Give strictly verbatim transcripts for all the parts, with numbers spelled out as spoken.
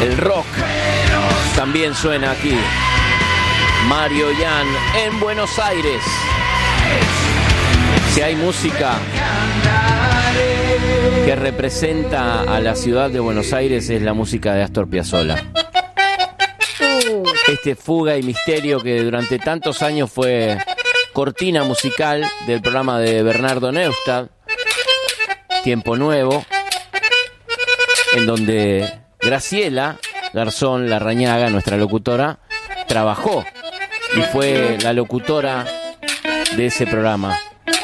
El rock también suena aquí. Mario Yan en Buenos Aires. Si hay música que representa a la ciudad de Buenos Aires, es la música de Astor Piazzolla. Este Fuga y Misterio que durante tantos años fue cortina musical del programa de Bernardo Neustadt, Tiempo Nuevo, en donde Graciela Garzón Larrañaga, nuestra locutora, trabajó y fue la locutora de ese programa.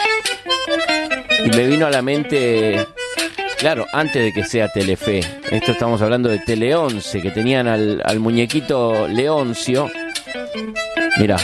Y me vino a la mente, claro, antes de que sea Telefe, esto estamos hablando de Tele once, que tenían al, al muñequito Leoncio. Mirá,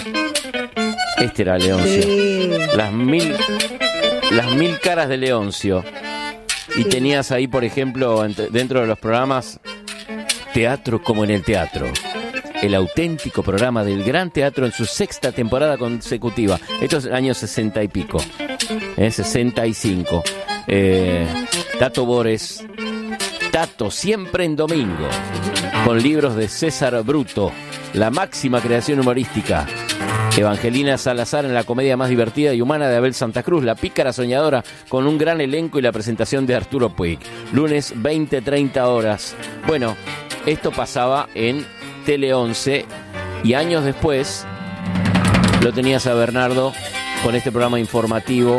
este era Leoncio. Sí. Las mil, las mil caras de Leoncio. Y sí. Tenías ahí, por ejemplo, dentro de los programas, Teatro como en el Teatro. El auténtico programa del Gran Teatro en su sexta temporada consecutiva. Esto es el año sesenta y pico. ¿eh? sesenta y cinco. Eh, Tato Bores. Tato, siempre en domingo. Con libros de César Bruto. La máxima creación humorística. Evangelina Salazar en la comedia más divertida y humana de Abel Santa Cruz. La pícara soñadora con un gran elenco y la presentación de Arturo Puig. Lunes veinte treinta horas. Bueno, esto pasaba en Tele once y años después lo tenías a Bernardo con este programa informativo.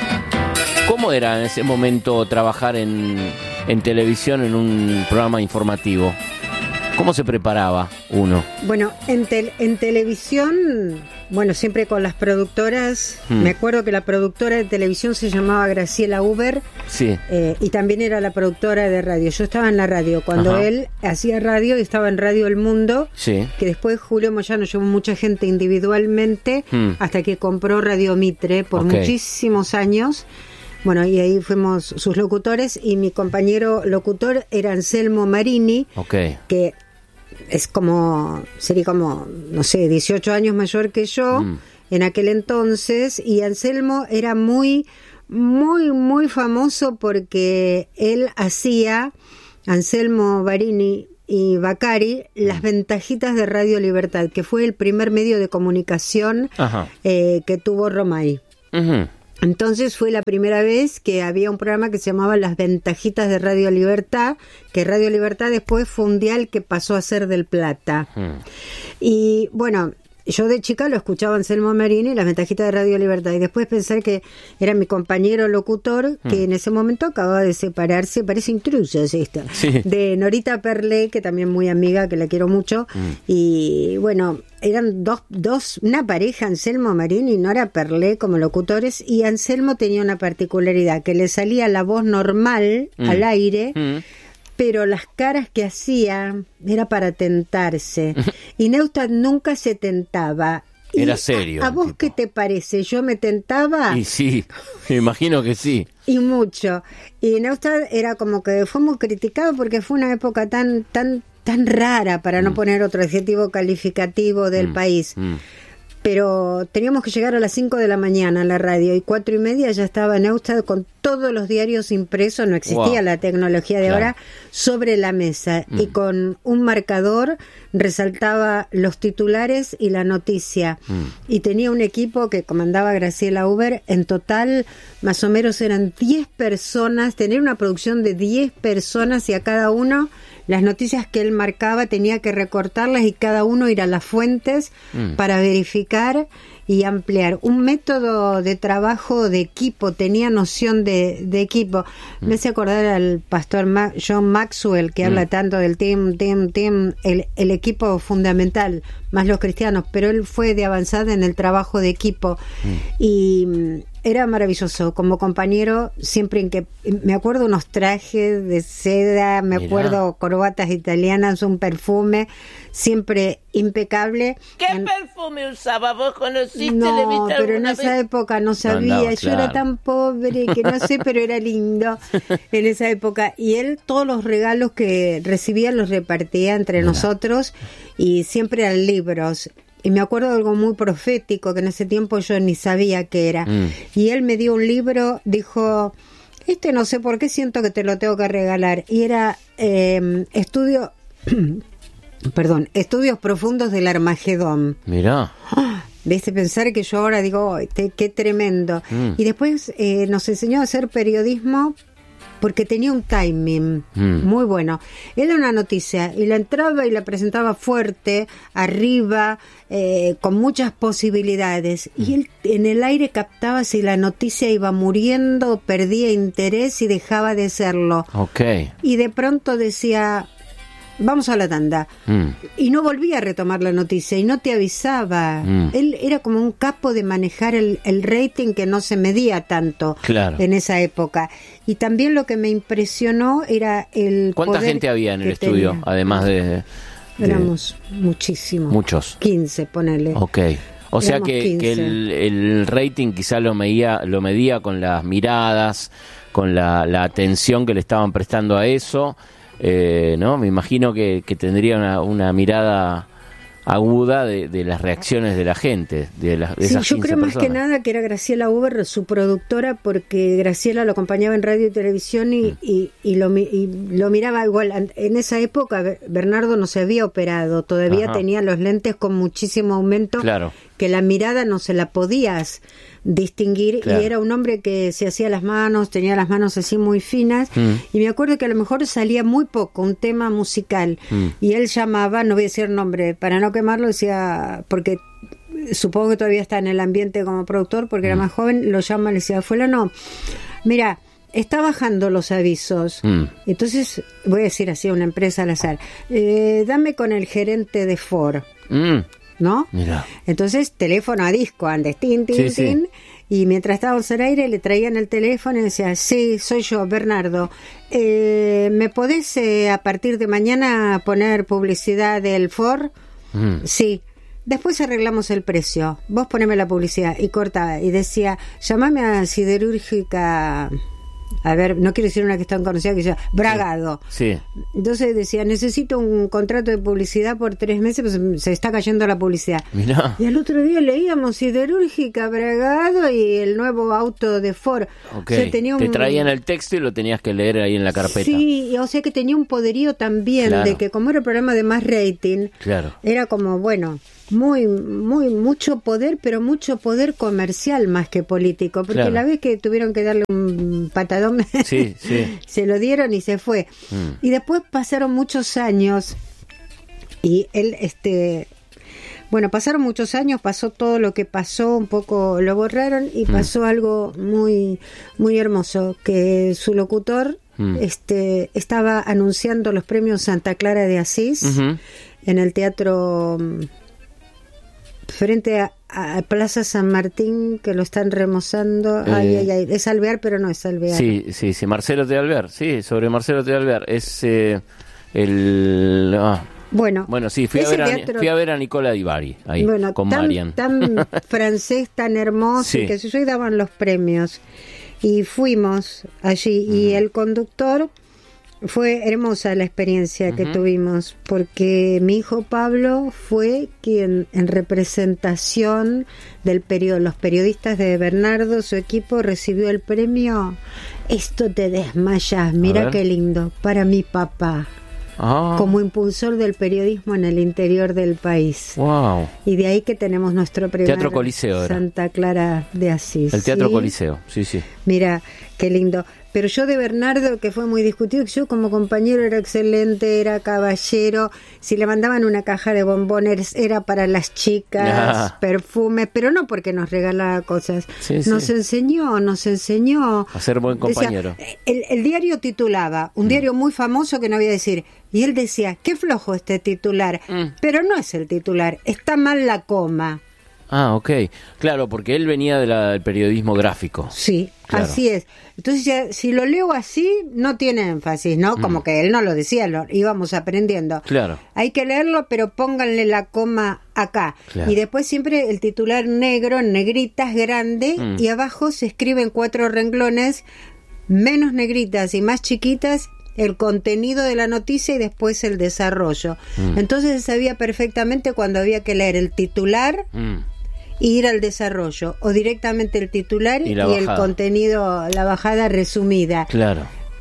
¿Cómo era en ese momento trabajar en, en televisión en un programa informativo? ¿Cómo se preparaba uno? Bueno, en, tel- en televisión, bueno, siempre con las productoras. Hmm. Me acuerdo que la productora de televisión se llamaba Graciela Uber. Sí. Eh, y también era la productora de radio. Yo estaba en la radio cuando Ajá. él hacía radio y estaba en Radio El Mundo. Sí. Que después Julio Moyano llevó mucha gente individualmente hmm. hasta que compró Radio Mitre por okay. muchísimos años. Bueno, y ahí fuimos sus locutores y mi compañero locutor era Anselmo Marini, okay. que es como, sería como, no sé, dieciocho años mayor que yo mm. en aquel entonces, y Anselmo era muy, muy, muy famoso porque él hacía, Anselmo Marini y Bacari, las ventajitas de Radio Libertad, que fue el primer medio de comunicación eh, que tuvo Romay. Uh-huh. Entonces fue la primera vez que había un programa que se llamaba Las Ventajitas de Radio Libertad, que Radio Libertad después fue un dial que pasó a ser del Plata. Hmm. Y bueno, yo de chica lo escuchaba Anselmo Marini, Las Ventajitas de Radio Libertad, y después pensar que era mi compañero locutor, que hmm. en ese momento acababa de separarse, parece intruso es esto, sí. de Norita Perlé, que también muy amiga, que la quiero mucho, hmm. y bueno... Eran dos, dos, una pareja, Anselmo Marini y Nora Perlé como locutores, y Anselmo tenía una particularidad, que le salía la voz normal mm. al aire, mm. pero las caras que hacía era para tentarse. Y Neustadt nunca se tentaba. Era y serio. ¿A, a vos tipo. qué te parece? ¿Yo me tentaba? Y sí, me imagino que sí. Y mucho. Y Neustadt era como que fue muy criticado porque fue una época tan... tan tan rara, para no mm. poner otro adjetivo calificativo del mm. país. Mm. Pero teníamos que llegar a las cinco de la mañana a la radio y cuatro y media ya estaba Neustadt con todos los diarios impresos, no existía wow. la tecnología de claro. ahora, sobre la mesa. Mm. Y con un marcador resaltaba los titulares y la noticia. Mm. Y tenía un equipo que comandaba Graciela Uber. En total, más o menos eran diez personas, tener una producción de diez personas y a cada uno... Las noticias que él marcaba tenía que recortarlas y cada uno ir a las fuentes mm. para verificar y ampliar. Un método de trabajo de equipo, tenía noción de, de equipo. Mm. Me hace acordar al pastor Ma- John Maxwell, que mm. habla tanto del team, team, team, el, el equipo fundamental, más los cristianos, pero él fue de avanzada en el trabajo de equipo. Mm. Y... Era maravilloso, como compañero, siempre en que, me acuerdo unos trajes de seda, me Mirá. acuerdo corbatas italianas, un perfume, siempre impecable. ¿Qué en... perfume usaba? ¿Vos conociste? No, pero en esa vez? época no sabía, no andaba, yo claro. era tan pobre que no sé, pero era lindo en esa época. Y él, todos los regalos que recibía los repartía entre Mirá. nosotros y siempre eran libros. Y me acuerdo de algo muy profético que en ese tiempo yo ni sabía qué era. Mm. Y él me dio un libro, dijo, este no sé por qué siento que te lo tengo que regalar. Y era eh, estudio, perdón, Estudios Profundos del Armagedón. Mirá. ¿Viste? Pensar que yo ahora digo, oh, te, qué tremendo. Mm. Y después eh, nos enseñó a hacer periodismo porque tenía un timing mm. muy bueno. Era una noticia y la entraba y la presentaba fuerte, arriba, eh, con muchas posibilidades. Mm. Y él en el aire captaba si la noticia iba muriendo, perdía interés y dejaba de serlo. Okay. Y de pronto decía... vamos a la tanda. Mm. Y no volvía a retomar la noticia y no te avisaba. Mm. Él era como un capo de manejar el, el rating que no se medía tanto claro. en esa época. Y también lo que me impresionó era el ¿Cuánta poder gente había en el estudio? Tenía. Además de, de... Éramos muchísimos. Muchos. quince, ponele. Ok. O sea que, que el, el rating quizá lo medía, lo medía con las miradas, con la, la atención que le estaban prestando a eso. Eh, no, me imagino que, que tendría una, una mirada aguda de, de las reacciones de la gente, de, las, de sí, esas yo creo personas. Más que nada que era Graciela Uber, su productora, porque Graciela lo acompañaba en radio y televisión y, mm. y, y, lo, y lo miraba igual. En esa época Bernardo no se había operado, todavía Ajá. tenía los lentes con muchísimo aumento, claro. que la mirada no se la podías distinguir, claro. y era un hombre que se hacía las manos, tenía las manos así muy finas, mm. y me acuerdo que a lo mejor salía muy poco un tema musical, mm. y él llamaba, no voy a decir nombre, para no quemarlo, decía, porque supongo que todavía está en el ambiente como productor, porque mm. era más joven, lo llama, le decía, fulano, mira, está bajando los avisos, mm. entonces, voy a decir así a una empresa al azar, eh, dame con el gerente de Ford, mm. ¿no? Mira. Entonces, teléfono a disco, antes, tin, tin, sí, tin, sí. y mientras estábamos al aire le traían el teléfono y decía, sí, soy yo, Bernardo, eh, ¿me podés eh, a partir de mañana poner publicidad del Ford? Mm. Sí. Después arreglamos el precio, vos poneme la publicidad, y cortaba, y decía, llamame a Siderúrgica... A ver, no quiero decir una que es tan conocida que sea Bragado. Sí. Entonces decía, necesito un contrato de publicidad por tres meses, pues se está cayendo la publicidad. Mirá. Y al otro día leíamos Siderúrgica, Bragado y el nuevo auto de Ford. Okay. O sea, tenía un... Te traían el texto y lo tenías que leer ahí en la carpeta. Sí, o sea que tenía un poderío también, claro. de que como era el programa de más rating, claro. era como, bueno... muy muy mucho poder, pero mucho poder comercial más que político, porque claro. la vez que tuvieron que darle un patadón sí, sí. se lo dieron y se fue. Mm. Y después pasaron muchos años y él este bueno, pasaron muchos años, pasó todo lo que pasó, un poco lo borraron y mm. pasó algo muy muy hermoso, que su locutor mm. este estaba anunciando los premios Santa Clara de Asís uh-huh. en el teatro frente a, a Plaza San Martín, que lo están remozando. Eh, ay, ay, ay. Es Alvear, pero no es Alvear. Sí, sí, sí, Marcelo de Alvear. Sí, sobre Marcelo de Alvear. Es eh, el... Ah. Bueno, bueno, sí, fui a, ver a, fui a ver a Nicola Di Bari ahí, bueno, con tan, Marian. Tan francés, tan hermoso, sí. y que se yo daban los premios. Y fuimos allí, mm. y el conductor... Fue hermosa la experiencia uh-huh. que tuvimos, porque mi hijo Pablo fue quien, en representación del periodo, los periodistas de Bernardo, su equipo, recibió el premio. Esto te desmayas, mira qué lindo, para mi papá. Ah. Como impulsor del periodismo en el interior del país. Wow. Y de ahí que tenemos nuestro primer Teatro Coliseo Santa Clara de Asís. El Teatro ¿sí? Coliseo, sí, sí. Mira, qué lindo. Pero yo de Bernardo, que fue muy discutido, yo como compañero era excelente, era caballero, si le mandaban una caja de bombones era para las chicas, ah. perfumes, pero no porque nos regalaba cosas. Sí, nos sí. enseñó, nos enseñó. A ser buen compañero. Decía, el, el diario titulaba, un mm. diario muy famoso que no voy a decir, y él decía, qué flojo este titular, mm. pero no es el titular, está mal la coma. Ah, ok. Claro, porque él venía de la, del periodismo gráfico. Sí, claro. Así es. Entonces, ya, si lo leo así, no tiene énfasis, ¿no? Como mm. que él no lo decía, lo íbamos aprendiendo. Claro. Hay que leerlo, pero pónganle la coma acá. Claro. Y después siempre el titular negro, en negritas, grande, mm. y abajo se escriben cuatro renglones, menos negritas y más chiquitas, el contenido de la noticia y después el desarrollo. Mm. Entonces se sabía perfectamente cuando había que leer el titular... Mm. y ir al desarrollo, o directamente el titular y, y el contenido, la bajada resumida. Claro.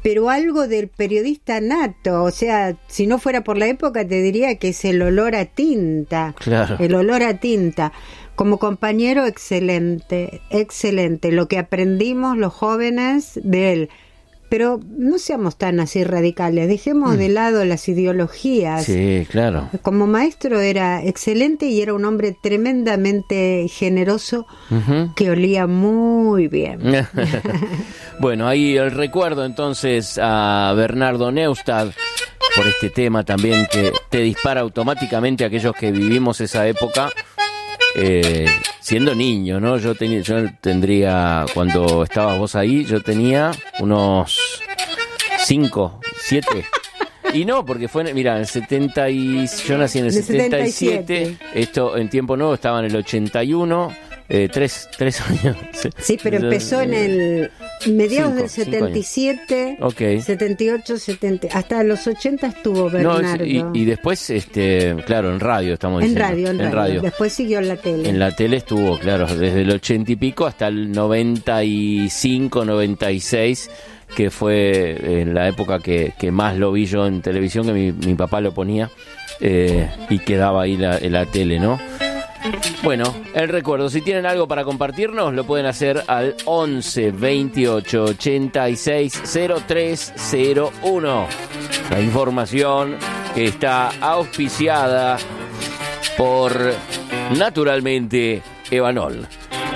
pero algo del periodista nato, o sea, si no fuera por la época te diría que es el olor a tinta, claro. el olor a tinta. Como compañero, excelente, excelente, lo que aprendimos los jóvenes de él. Pero no seamos tan así radicales, dejemos mm. de lado las ideologías. Sí, claro. Como maestro era excelente y era un hombre tremendamente generoso, uh-huh. que olía muy bien. Bueno, ahí el recuerdo entonces a Bernardo Neustadt por este tema también que te dispara automáticamente a aquellos que vivimos esa época. Eh, siendo niño, ¿no? Yo tenía, yo tendría, cuando estabas vos ahí, yo tenía unos cinco, siete. Y no, porque fue, mira, en el setenta y, yo nací en el setenta y siete, esto en Tiempo Nuevo estaba en el ochenta y uno, eh, tres, tres años. Sí, pero yo, empezó en el mediados cinco, del setenta y siete, okay. setenta y ocho, setenta, hasta los ochenta estuvo Bernardo. No, y, y después, este, claro, en radio estamos en diciendo. Radio, en, en radio, radio. Después siguió en la tele. En la tele estuvo, claro, desde el ochenta y pico hasta el noventa y cinco, noventa y seis, que fue en la época que, que más lo vi yo en televisión, que mi, mi papá lo ponía, eh, y quedaba ahí la, en la tele, ¿no? Bueno, el recuerdo, si tienen algo para compartirnos, lo pueden hacer al once, veintiocho, ochenta y seis, cero tres cero uno. La información que está auspiciada por, naturalmente, Evanol.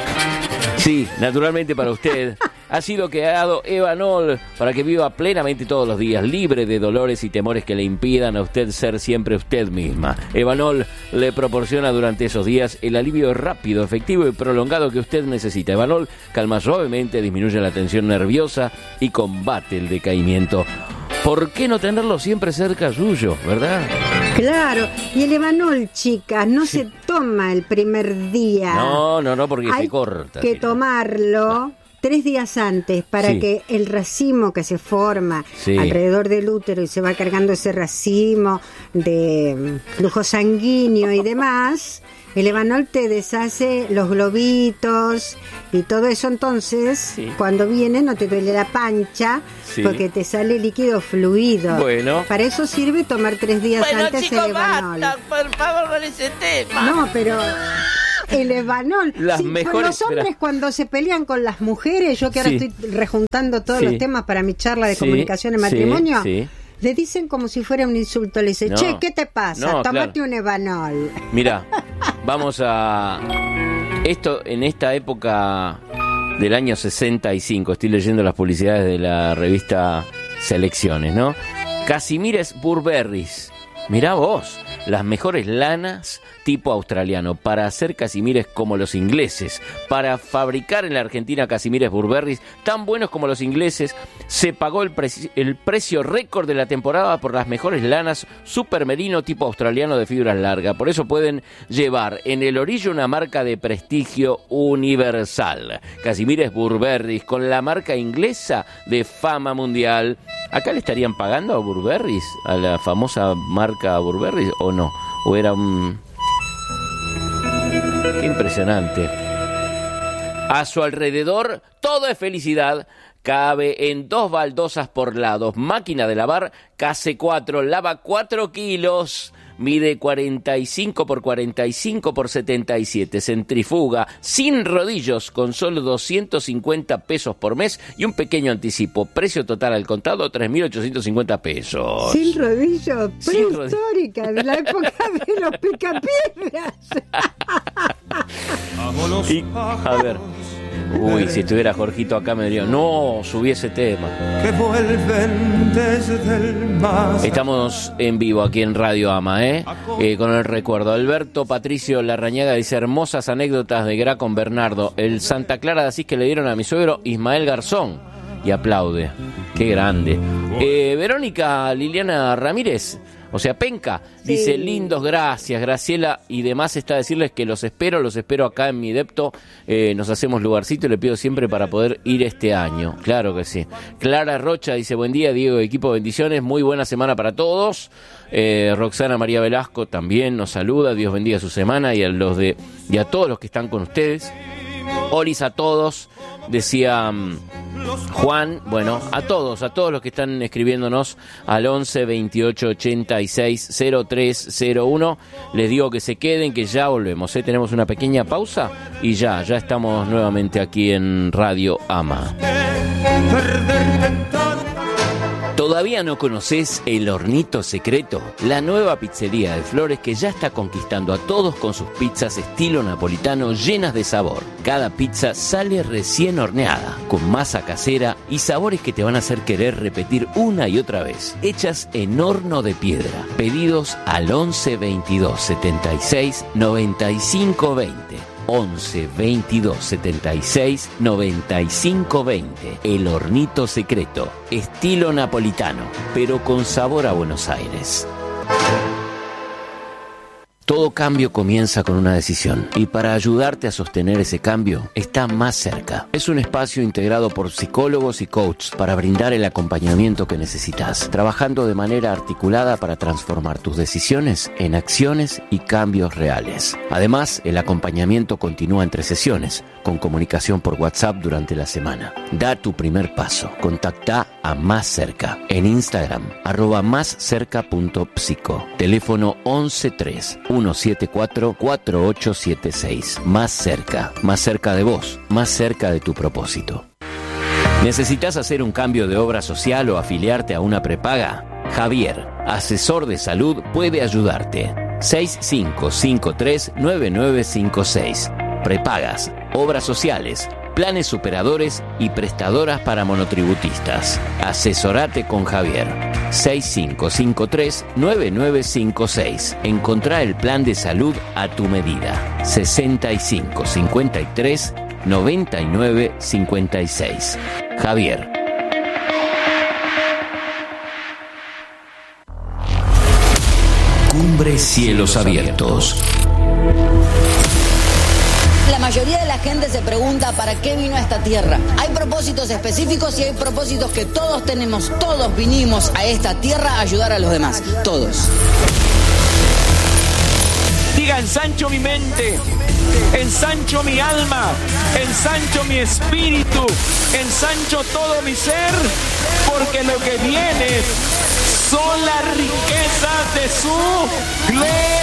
Sí, naturalmente para usted. Ha sido creado Evanol para que viva plenamente todos los días, libre de dolores y temores que le impidan a usted ser siempre usted misma. Evanol le proporciona durante esos días el alivio rápido, efectivo y prolongado que usted necesita. Evanol calma suavemente, disminuye la tensión nerviosa y combate el decaimiento. ¿Por qué no tenerlo siempre cerca suyo, verdad? Claro, y el Evanol, chicas, no sí. se toma el primer día. No, no, no, porque Hay se corta. que tomarlo tres días antes para sí. que el racimo que se forma sí. alrededor del útero y se va cargando ese racimo de flujo sanguíneo y demás, el Evanol te deshace los globitos y todo eso. Entonces, sí. cuando viene no te duele la pancha, sí. porque te sale líquido fluido. Bueno. Para eso sirve tomar tres días bueno, antes chico, el Evanol. Basta, por favor, con ese tema. No, pero el Evanol. Las sí, mejores, los hombres espera. Cuando se pelean con las mujeres, yo que ahora sí. estoy rejuntando todos sí. los temas para mi charla de sí. comunicación en matrimonio, sí. Sí. le dicen como si fuera un insulto. Le dicen, no. che, ¿qué te pasa? No, Tómate claro. un Evanol. Mira, vamos a... Esto en esta época del año sesenta y cinco, estoy leyendo las publicidades de la revista Selecciones, ¿no? Casimires Burberrys. Mirá vos, las mejores lanas tipo australiano, para hacer casimires como los ingleses, para fabricar en la Argentina casimires Burberrys tan buenos como los ingleses. Se pagó el, pre- el precio récord de la temporada por las mejores lanas super merino tipo australiano de fibras largas. Por eso pueden llevar en el orillo una marca de prestigio universal. Casimires Burberrys con la marca inglesa de fama mundial. ¿Acá le estarían pagando a Burberrys, a la famosa marca Burberrys, o no? ¿O era un...? Qué impresionante. A su alrededor todo es felicidad. Cabe en dos baldosas por lados. Máquina de lavar K C cuatro, lava cuatro kilos. Mide cuarenta y cinco por cuarenta y cinco por setenta y siete. Centrifuga sin rodillos con solo doscientos cincuenta pesos por mes y un pequeño anticipo. Precio total al contado tres mil ochocientos cincuenta pesos. Sin rodillos, prehistórica, de la época de los picapiedras. Y, a ver. Uy, si estuviera Jorgito acá me diría, no, subí ese tema. Que vuelven desde el más. Estamos en vivo aquí en Radio Ama, ¿eh? eh con el recuerdo. Alberto Patricio Larrañaga dice, hermosas anécdotas de Gra con Bernardo. El Santa Clara de Asís que le dieron a mi suegro Ismael Garzón. Y aplaude. Qué grande. Eh, Verónica Liliana Ramírez, o sea, Penca, sí. dice, lindos, gracias, Graciela, y demás está a decirles que los espero, los espero acá en mi depto, eh, nos hacemos lugarcito y le pido siempre para poder ir este año, claro que sí. Clara Rocha dice, buen día, Diego, equipo, bendiciones, muy buena semana para todos. Eh, Roxana María Velasco también nos saluda, Dios bendiga su semana y a los de y a todos los que están con ustedes. Olis a todos, decía Juan, bueno, a todos, a todos los que están escribiéndonos al once veintiocho ochenta y seis cero tres cero uno, les digo que se queden, que ya volvemos, ¿eh? Tenemos una pequeña pausa y ya, ya estamos nuevamente aquí en Radio Ama. ¿Todavía no conoces El Hornito Secreto? La nueva pizzería de Flores que ya está conquistando a todos con sus pizzas estilo napolitano llenas de sabor. Cada pizza sale recién horneada, con masa casera y sabores que te van a hacer querer repetir una y otra vez. Hechas en horno de piedra. Pedidos al once veintidós setenta y seis noventa y cinco veinte. once veintidós setenta y seis noventa y cinco veinte. El Hornito Secreto, estilo napolitano, pero con sabor a Buenos Aires. Todo cambio comienza con una decisión y para ayudarte a sostener ese cambio está Más Cerca. Es un espacio integrado por psicólogos y coaches para brindar el acompañamiento que necesitas, trabajando de manera articulada para transformar tus decisiones en acciones y cambios reales. Además, el acompañamiento continúa entre sesiones, con comunicación por WhatsApp durante la semana. Da tu primer paso. Contacta a Más Cerca en Instagram, arroba más cerca punto psico. Teléfono once tres uno siete cuatro cuatro ocho siete seis. Más Cerca, más cerca de vos, más cerca de tu propósito. ¿Necesitas hacer un cambio de obra social o afiliarte a una prepaga? Javier, asesor de salud, puede ayudarte. seis cinco cinco tres nueve nueve cinco seis. Prepagas, obras sociales, planes superadores y prestadoras para monotributistas. Asesorate con Javier. seis cinco cinco tres nueve nueve cinco seis. Encontrá el plan de salud a tu medida. sesenta y cinco cincuenta y tres noventa y nueve cincuenta y seis. Javier. Cumbre Cielos Abiertos. La mayoría de la gente se pregunta para qué vino a esta tierra. Hay propósitos específicos y hay propósitos que todos tenemos. Todos vinimos a esta tierra a ayudar a los demás. Todos. Diga, ensancho mi mente, ensancho mi alma, ensancho mi espíritu, ensancho todo mi ser, porque lo que viene son las riquezas de su gloria.